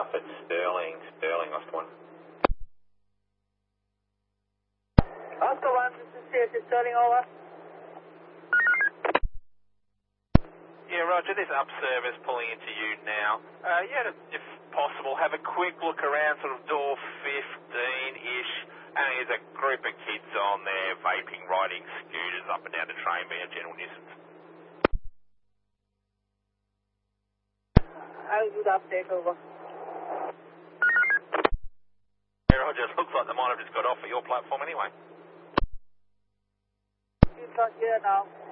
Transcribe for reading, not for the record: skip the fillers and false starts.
up at Sterling, Oscar 1. Oscar 1, this is CSS Sterling, over. Yeah, Roger, this up service pulling into you now. Yeah, if possible, have a quick look around sort of door 15-ish. And there's a group of kids on there vaping, riding scooters up and down the train, being a general nuisance. I'll do the update, over. Yeah, Roger, it looks like they might have just got off at your platform anyway. You're not here now.